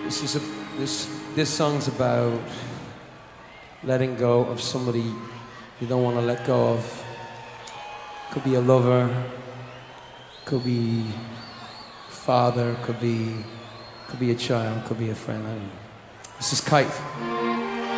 This is this song's about letting go of somebody you don't want to let go of. Could be a lover, could be father, could be a child, could be a friend. I don't know. This is Kite.